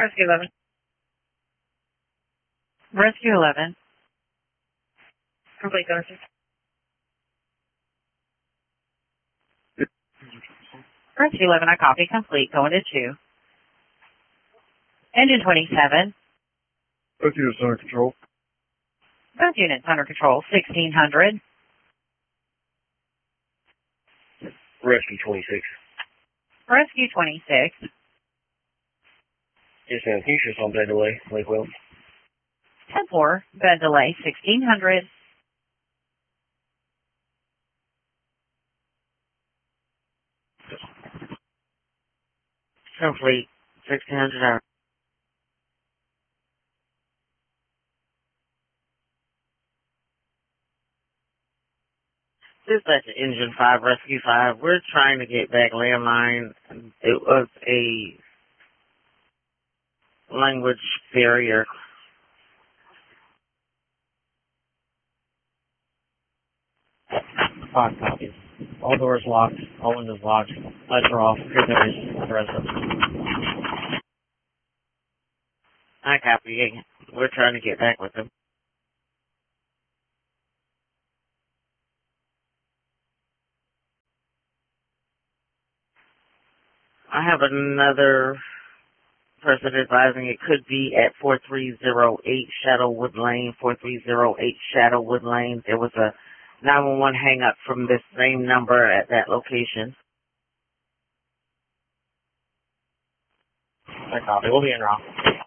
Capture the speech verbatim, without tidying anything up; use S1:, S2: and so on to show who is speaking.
S1: Rescue eleven. Rescue eleven. Complete ownership. Rescue eleven, I copy. Complete. Going to two. Engine twenty-seven.
S2: Both units under control.
S1: Both units under control. sixteen hundred.
S3: Rescue twenty-six.
S1: Rescue twenty-six.
S3: Yes, ma'am. Can you shift on bed delay, Lake Wells?
S1: ten four. Bed delay. sixteen hundred.
S4: Complete. sixteen hundred hours. Dispatch to Engine five, Rescue five. We're trying to get back landline. It was a language barrier.
S3: Five copies. All doors locked. All windows locked. Lights are off. Here's no issues with the residents.
S4: I copy. We're trying to get back with them. I have another person advising it could be at four three zero eight Shadowwood Lane, four three zero eight Shadowwood Lane. There was a nine one one hang up from this same number at that location.
S3: I copy. We'll be in route.